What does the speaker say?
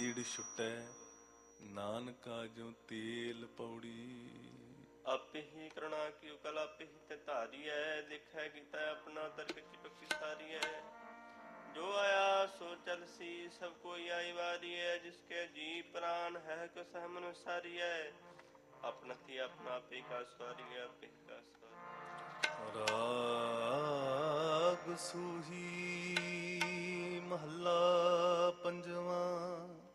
ਤੀੜ ਛੁਟੈ ਨਾਨਕਾ ਜੋ ਤੇਲ ਪੌੜੀ। ਆਪੇ ਹੀ ਕਰੁਣਾ ਕੀ ਕਲ ਆਪੇ ਹੀ ਤੇ ਧਾਰੀਐ, ਦੇਖੈ ਕੀਤਾ ਆਪਣਾ ਤਰਕ ਚਿਪਕ ਸਾਰੀਐ। ਜੋ ਆਇਆ ਸੋ ਚਲਸੀ ਸਭ ਕੋਈ ਆਈ ਵਾਰੀਐ, ਜਿਸਕੇ ਜੀ ਪ੍ਰਾਨ ਹੈ ਕੋ ਸਹਮਨ ਸਾਰੀਐ। ਆਪਣਾ ਥੀ ਆਪਣਾ ਆਪੇ ਕਾ ਸਵਾਰੀਐ, ਆਪੇ ਕਾ ਸਵਾਰੀਐ। ਰਾਗ ਸੂਹੀ ਮਹੱਲਾ ਪੰਜਵਾਂ।